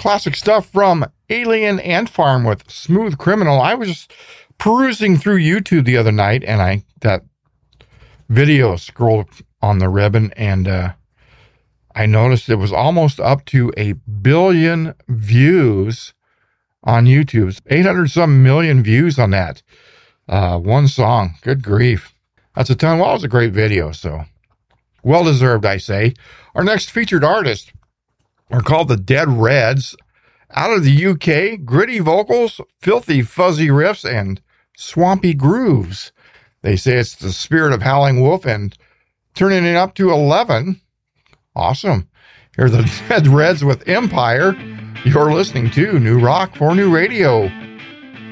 Classic stuff from Alien Ant Farm with Smooth Criminal. I was just perusing through YouTube the other night, and that video scrolled on the ribbon, and I noticed it was almost up to 1 billion views on YouTube. 800 some million views on that one song. Good grief. That's a ton. Well, it was a great video, so well deserved, I say. Our next featured artists are called the Dead Reds. Out of the UK, gritty vocals, filthy fuzzy riffs, and swampy grooves. They say it's the spirit of Howling Wolf and turning it up to 11. Awesome. Here's the Dead Reds with Empire. You're listening to New Rock for New Radio.